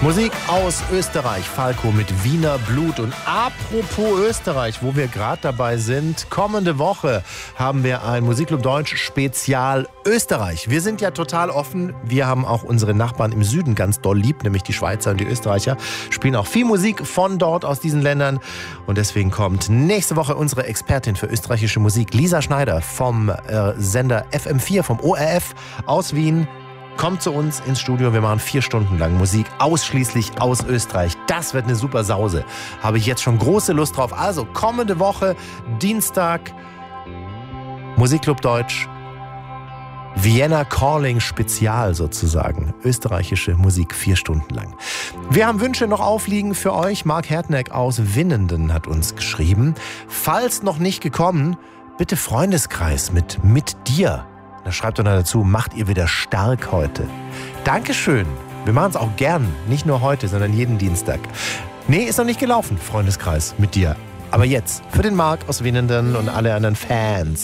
Musik aus Österreich, Falco mit Wiener Blut. Und apropos Österreich, wo wir gerade dabei sind, kommende Woche haben wir ein Musikclub Deutsch Spezial Österreich. Wir sind ja total offen, wir haben auch unsere Nachbarn im Süden ganz doll lieb, nämlich die Schweizer und die Österreicher, spielen auch viel Musik von dort, aus diesen Ländern. Und deswegen kommt nächste Woche unsere Expertin für österreichische Musik, Lisa Schneider vom Sender FM4, vom ORF aus Wien. Kommt zu uns ins Studio, wir machen 4 Stunden lang Musik, ausschließlich aus Österreich. Das wird eine super Sause. Habe ich jetzt schon große Lust drauf. Also kommende Woche, Dienstag, Musikclub Deutsch, Vienna Calling Spezial sozusagen. Österreichische Musik 4 Stunden lang. Wir haben Wünsche noch aufliegen für euch. Mark Hertneck aus Winnenden hat uns geschrieben. Falls noch nicht gekommen, bitte Freundeskreis mit dir. Da schreibt er dazu, macht ihr wieder stark heute. Dankeschön. Wir machen es auch gern. Nicht nur heute, sondern jeden Dienstag. Nee, ist noch nicht gelaufen, Freundeskreis mit dir. Aber jetzt, für den Marc aus Winnenden und alle anderen Fans.